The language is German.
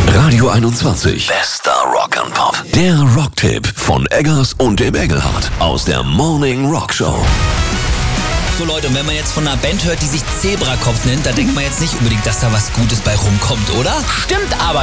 Radio 21. Bester Rock and Pop. Der Rocktipp von Eggers und dem Engelhardt aus der Morning Rock Show. So Leute, und wenn man jetzt von einer Band hört, die sich Zebrakopf nennt, da denkt man jetzt nicht unbedingt, dass da was Gutes bei rumkommt, oder? Stimmt aber